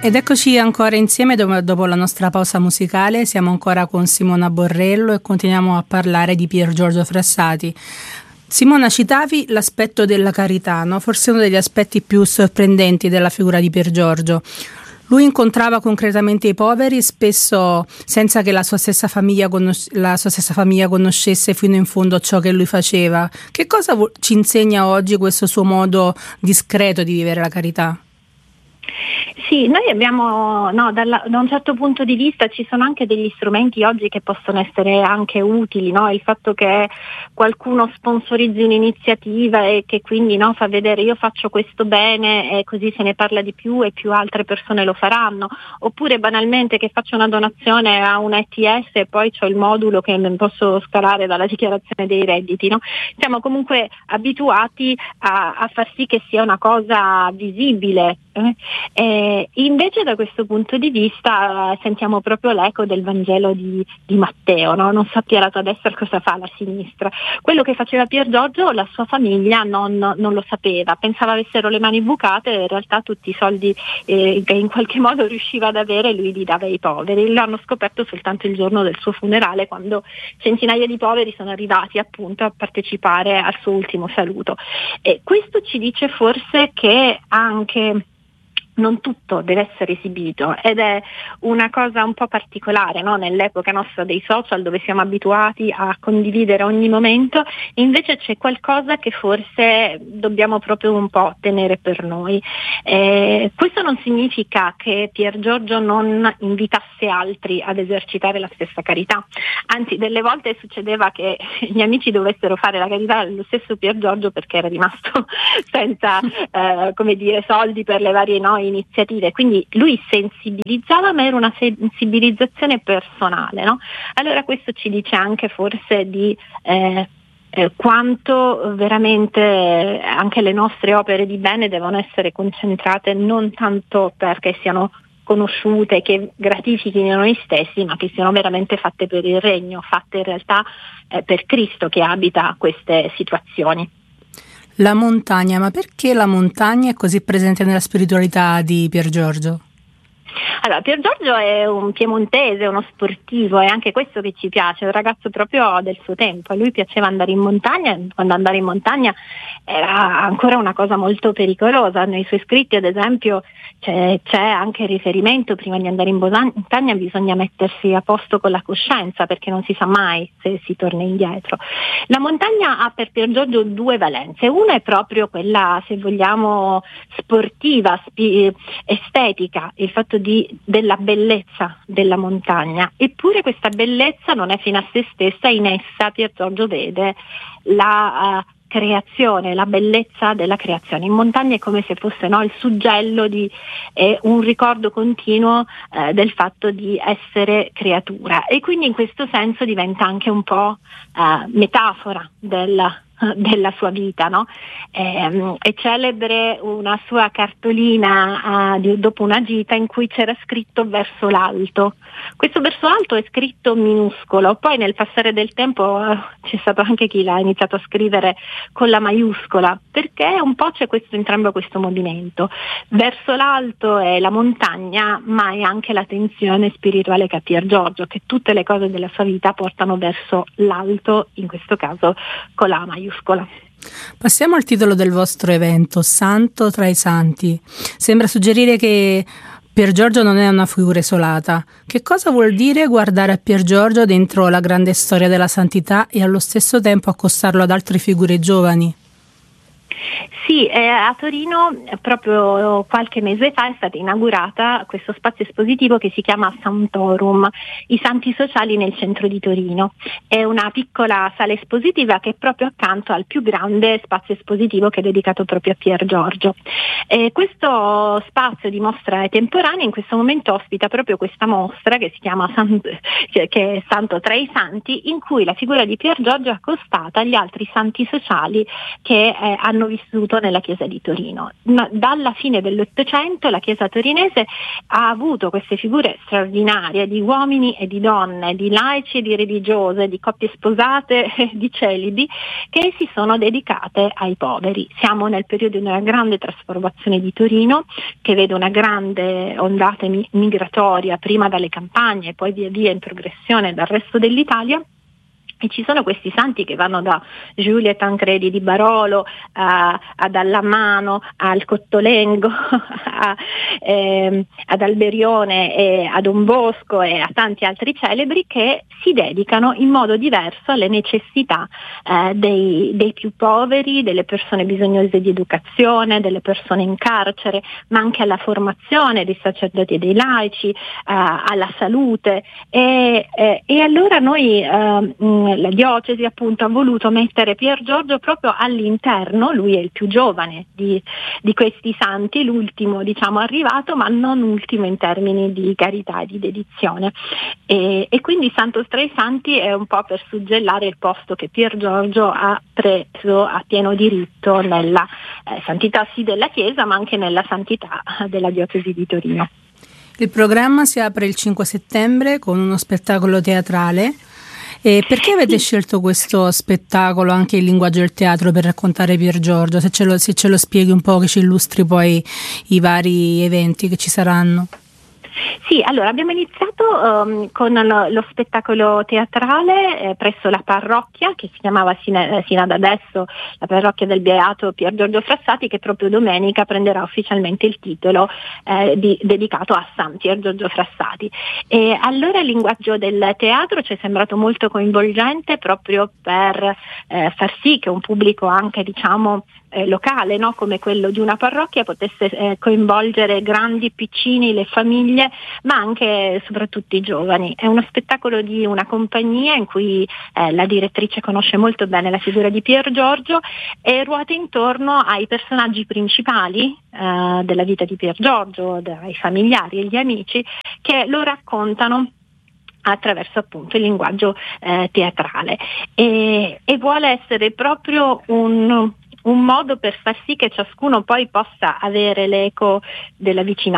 Ed eccoci ancora insieme dopo la nostra pausa musicale. Siamo ancora con Simona Borrello e continuiamo a parlare di Pier Giorgio Frassati. Simona, citavi l'aspetto della carità, no? Forse uno degli aspetti più sorprendenti della figura di Pier Giorgio. Lui incontrava concretamente i poveri, spesso senza che la sua stessa famiglia conoscesse fino in fondo ciò che lui faceva. Che cosa ci insegna oggi questo suo modo discreto di vivere la carità? Sì, noi abbiamo, da un certo punto di vista ci sono anche degli strumenti oggi che possono essere anche utili, no? Il fatto che qualcuno sponsorizzi un'iniziativa e che quindi fa vedere io faccio questo bene e così se ne parla di più e più altre persone lo faranno, oppure banalmente che faccio una donazione a un ETS e poi c'ho il modulo che non posso scalare dalla dichiarazione dei redditi, no? Siamo comunque abituati a far sì che sia una cosa visibile. Invece da questo punto di vista sentiamo proprio l'eco del Vangelo di Matteo, no? Non sappia la tua destra cosa fa la sinistra. Quello che faceva Pier Giorgio la sua famiglia non lo sapeva, pensava avessero le mani bucate e in realtà tutti i soldi che in qualche modo riusciva ad avere lui li dava ai poveri. L'hanno scoperto soltanto il giorno del suo funerale, quando centinaia di poveri sono arrivati appunto a partecipare al suo ultimo saluto. E questo ci dice forse che anche non tutto deve essere esibito ed è una cosa un po' particolare, no? Nell'epoca nostra dei social, dove siamo abituati a condividere ogni momento, invece c'è qualcosa che forse dobbiamo proprio un po' tenere per noi. Questo non significa che Pier Giorgio non invitasse altri ad esercitare la stessa carità, anzi delle volte succedeva che gli amici dovessero fare la carità allo stesso Pier Giorgio perché era rimasto senza soldi per le varie iniziative, quindi lui sensibilizzava, ma era una sensibilizzazione personale, no? Allora questo ci dice anche forse di quanto veramente anche le nostre opere di bene devono essere concentrate non tanto perché siano conosciute, che gratifichino noi stessi, ma che siano veramente fatte per il regno, fatte in realtà per Cristo che abita queste situazioni. La montagna, ma perché la montagna è così presente nella spiritualità di Pier Giorgio? Allora, Pier Giorgio è un piemontese, uno sportivo, è anche questo che ci piace, è un ragazzo proprio del suo tempo. A lui piaceva andare in montagna, quando andare in montagna era ancora una cosa molto pericolosa. Nei suoi scritti, ad esempio, c'è anche il riferimento: prima di andare in montagna bisogna mettersi a posto con la coscienza, perché non si sa mai se si torna indietro. La montagna ha per Pier Giorgio due valenze: una è proprio quella, se vogliamo, sportiva, estetica, il fatto della bellezza della montagna, eppure questa bellezza non è fine a se stessa. In essa Pier Giorgio vede la creazione, la bellezza della creazione. In montagna è come se fosse il suggello di un ricordo continuo del fatto di essere creatura, e quindi in questo senso diventa anche un po' metafora della sua vita, no? È celebre una sua cartolina dopo una gita in cui c'era scritto verso l'alto. Questo verso alto è scritto minuscolo, poi nel passare del tempo c'è stato anche chi l'ha iniziato a scrivere con la maiuscola, perché un po' c'è entrambo questo movimento. Verso l'alto è la montagna, ma è anche la tensione spirituale che ha Pier Giorgio, che tutte le cose della sua vita portano verso l'alto, in questo caso con la maiuscola. Passiamo al titolo del vostro evento, Santo tra i Santi. Sembra suggerire che Pier Giorgio non è una figura isolata. Che cosa vuol dire guardare a Pier Giorgio dentro la grande storia della santità e allo stesso tempo accostarlo ad altre figure giovani? Sì, a Torino proprio qualche mese fa è stata inaugurata questo spazio espositivo che si chiama Santorum, i Santi Sociali nel centro di Torino. È una piccola sala espositiva che è proprio accanto al più grande spazio espositivo che è dedicato proprio a Pier Giorgio. Questo spazio di mostra temporanea in questo momento ospita proprio questa mostra che si chiama che è Santo tra i Santi, in cui la figura di Pier Giorgio è accostata agli altri santi sociali che hanno vissuto nella Chiesa di Torino. Dalla fine dell'Ottocento la Chiesa torinese ha avuto queste figure straordinarie di uomini e di donne, di laici e di religiose, di coppie sposate e di celibi, che si sono dedicate ai poveri. Siamo nel periodo di una grande trasformazione di Torino, che vede una grande ondata migratoria, prima dalle campagne e poi via via in progressione dal resto dell'Italia. E ci sono questi santi che vanno da Giulia e Tancredi di Barolo ad Allamano, al Cottolengo, ad Alberione e a Don Bosco e a tanti altri celebri, che si dedicano in modo diverso alle necessità dei più poveri, delle persone bisognose di educazione, delle persone in carcere, ma anche alla formazione dei sacerdoti e dei laici, alla salute. E allora noi la diocesi appunto ha voluto mettere Pier Giorgio proprio all'interno. Lui è il più giovane di questi santi, l'ultimo diciamo arrivato, ma non ultimo in termini di carità e di dedizione, e quindi Santos tra i Santi è un po' per suggellare il posto che Pier Giorgio ha preso a pieno diritto nella santità sì della Chiesa, ma anche nella santità della diocesi di Torino. Il programma si apre il 5 settembre con uno spettacolo teatrale. E perché avete scelto questo spettacolo anche in linguaggio del teatro per raccontare Pier Giorgio? Se ce lo spieghi un po', che ci illustri poi i vari eventi che ci saranno. Sì, allora abbiamo iniziato con lo spettacolo teatrale presso la parrocchia, che si chiamava sino ad adesso la parrocchia del Beato Pier Giorgio Frassati, che proprio domenica prenderà ufficialmente il titolo dedicato a San Pier Giorgio Frassati. E allora il linguaggio del teatro ci è sembrato molto coinvolgente, proprio per far sì che un pubblico anche diciamo locale, no? Come quello di una parrocchia, potesse coinvolgere grandi, piccini, le famiglie, ma anche e soprattutto i giovani. È uno spettacolo di una compagnia in cui la direttrice conosce molto bene la figura di Pier Giorgio e ruota intorno ai personaggi principali della vita di Pier Giorgio, dai familiari e gli amici, che lo raccontano attraverso appunto il linguaggio teatrale, e vuole essere proprio un modo per far sì che ciascuno poi possa avere l'eco della vicinanza